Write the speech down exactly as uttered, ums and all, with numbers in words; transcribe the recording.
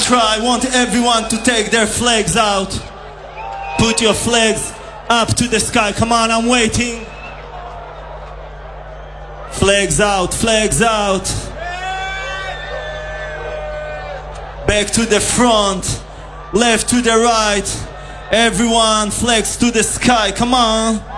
cry. I want everyone to take their flags out. Put your flags up to the sky. Come on, I'm waiting. Flags out, flags out. Back to the front, left to the right. Everyone, flags to the sky, come on.